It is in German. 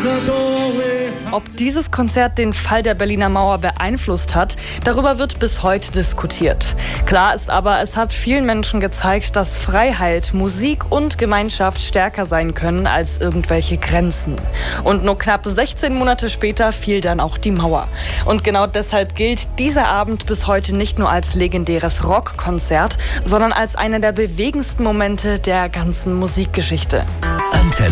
Ob dieses Konzert den Fall der Berliner Mauer beeinflusst hat, darüber wird bis heute diskutiert. Klar ist aber, es hat vielen Menschen gezeigt, dass Freiheit, Musik und Gemeinschaft stärker sein können als irgendwelche Grenzen. Und nur knapp 16 Monate später fiel dann auch die Mauer. Und genau deshalb gilt dieser Abend bis heute nicht nur als legendäres Rockkonzert, sondern als einer der bewegendsten Momente der ganzen Musikgeschichte. Antenne.